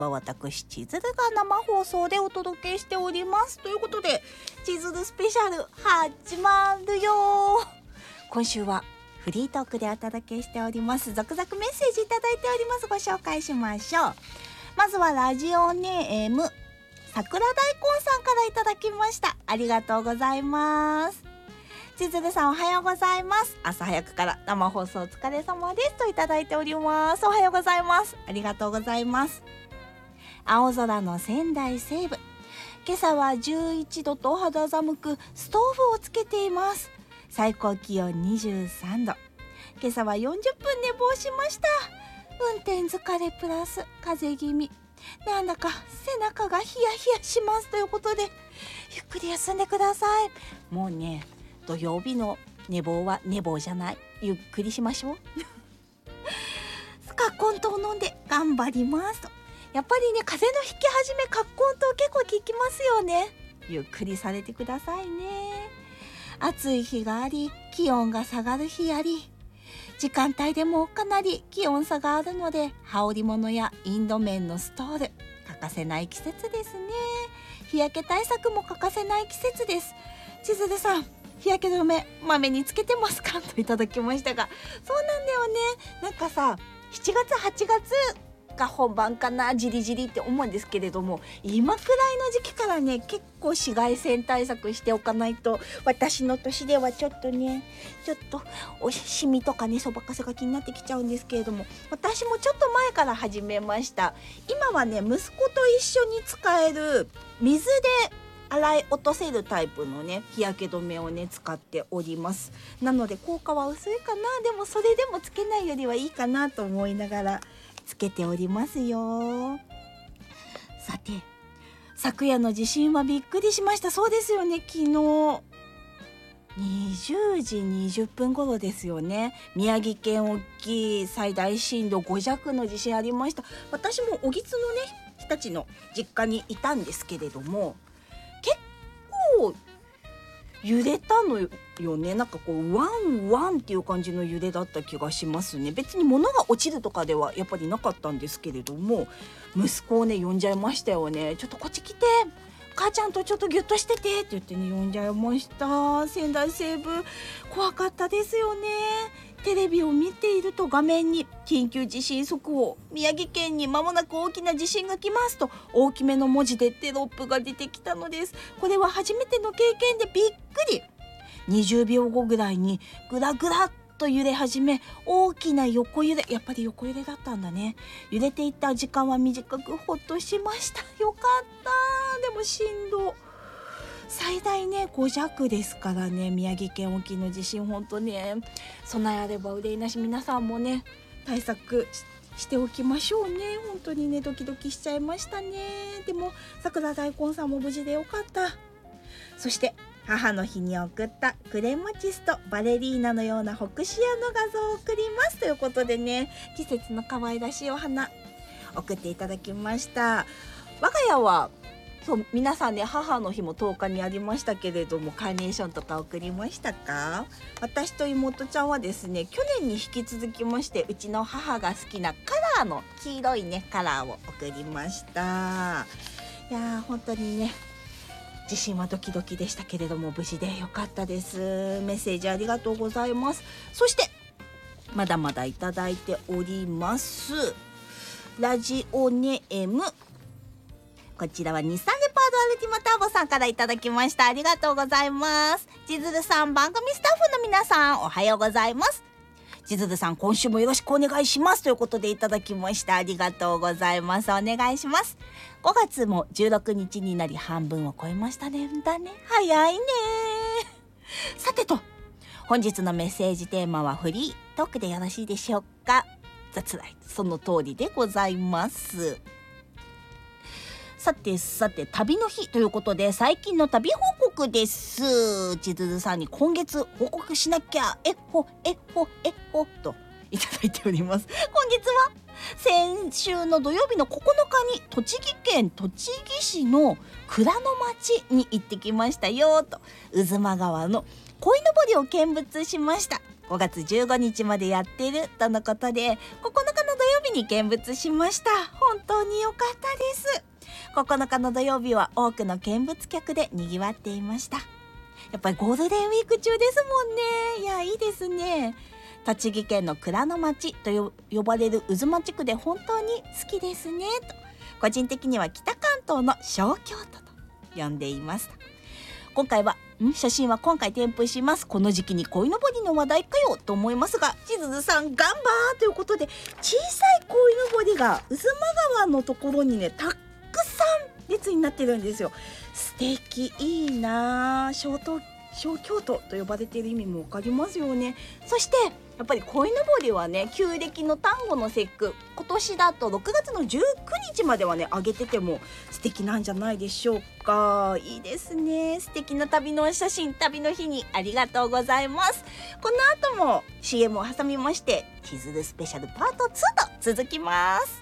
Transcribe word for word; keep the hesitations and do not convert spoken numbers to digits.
私千鶴が生放送でお届けしておりますということで、千鶴スペシャル始まるよ。今週はフリートークでお届けしております。続々メッセージいただいております。ご紹介しましょう。まずはラジオネーム桜大根さんからいただきました。ありがとうございます。千鶴さんおはようございます。朝早くから生放送お疲れ様ですといただいております。おはようございます。ありがとうございます。青空の仙台西部、今朝はじゅういちどと肌寒くストーブをつけています。最高気温にじゅうさんど、今朝はよんじゅっぷん寝坊しました。運転疲れプラス風邪気味、なんだか背中がヒヤヒヤしますということで、ゆっくり休んでください。もうね、土曜日の寝坊は寝坊じゃない、ゆっくりしましょうスカコン糖飲んで頑張りますと。やっぱりね、風邪の引き始めカッコン糖結構効きますよね。ゆっくりされてくださいね。暑い日があり、気温が下がる日あり、時間帯でもかなり気温差があるので、羽織物やインド綿のストール欠かせない季節ですね。日焼け対策も欠かせない季節です。千鶴さん、日焼け止めまめにつけてますかといただきましたが、そうなんだよね。なんかさ、しちがつはちがつが本番かな、じりじりって思うんですけれども、今くらいの時期からね、結構紫外線対策しておかないと、私の年ではちょっとね、ちょっとおシミとかね、そばかすが気になってきちゃうんですけれども、私もちょっと前から始めました。今はね、息子と一緒に使える水で洗い落とせるタイプのね、日焼け止めをね使っております。なので効果は薄いかな、でもそれでもつけないよりはいいかなと思いながらつけておりますよ。さて、昨夜の地震はびっくりしました。そうですよね、昨日にじゅうじにじゅっぷん頃ですよね。宮城県沖最大震度ご弱の地震ありました。私も小木津のね、日立の実家にいたんですけれども、結構揺れたのよね。なんかこうワンワンっていう感じの揺れだった気がしますね。別に物が落ちるとかではやっぱりなかったんですけれども、息子をね呼んじゃいましたよね。ちょっとこっち来て、母ちゃんとちょっとギュッとしててって言ってね、呼んじゃいました。仙台西部怖かったですよね。テレビを見ていると画面に緊急地震速報、宮城県に間もなく大きな地震が来ますと大きめの文字でテロップが出てきたのです。これは初めての経験でびっくり。にじゅうびょうごぐらいにグラグラっと揺れ始め、大きな横揺れ、やっぱり横揺れだったんだね。揺れていった時間は短くほっとしました。よかった。でも震度最大ねご弱ですからね、宮城県沖の地震、本当ね、備えあれば憂いなし。皆さんもね対策 し, しておきましょうね。本当にねドキドキしちゃいましたね。でも桜大根さんも無事でよかった。そして母の日に送ったクレマチスとバレリーナのような北シアの画像を送りますということでね、季節の可愛らしいお花送っていただきました。我が家はそう、皆さんね、母の日もとおかにありましたけれども、カーネーションとか送りましたか？私と妹ちゃんはですね、去年に引き続きまして、うちの母が好きなカラーの黄色いねカラーを送りました。いやー、本当にね、地震はドキドキでしたけれども無事でよかったです。メッセージありがとうございます。そしてまだまだいただいております。ラジオネーム、こちらは日産レパードアルティマターボさんからいただきました。ありがとうございます。千鶴さん、番組スタッフの皆さん、おはようございます。千鶴さん、今週もよろしくお願いしますということでいただきました。ありがとうございます。お願いします。ごがつもじゅうろくにちになり半分を超えましたね。だね、早いね。さてと、本日のメッセージテーマはフリートークでよろしいでしょうか。雑来、その通りでございます。さてさて、旅の日ということで最近の旅報告です。千鶴さんに今月報告しなきゃ、えほえほえほといただいております。今月は先週の土曜日のここのかに栃木県栃木市の蔵の町に行ってきましたよと。渦間川の鯉のぼりを見物しました。 ごがつじゅうごにちまでやってるとのことで、ここのかの土曜日に見物しました。本当に良かったです。ここのかの土曜日は多くの見物客で賑わっていました。やっぱりゴールデンウィーク中ですもんね。いや、いいですね。栃木県の蔵の町と呼ばれる渦間地区で本当に好きですねと、個人的には北関東の小京都と呼んでいます。今回はん写真は今回添付します。この時期に鯉のぼりの話題かよと思いますが、千鶴さんガンバーということで、小さい鯉のぼりが渦間川のところにねたくさん列になってるんですよ。素敵、いいな。小東小京都と呼ばれている意味もわかりますよね。そしてやっぱり鯉のぼりはね、旧暦の端午の節句、今年だとろくがつのじゅうくにちまではね上げてても素敵なんじゃないでしょうか。いいですね。素敵な旅の写真、旅の日にありがとうございます。この後も シーエム を挟みまして、千鶴スペシャルパートツーと続きます。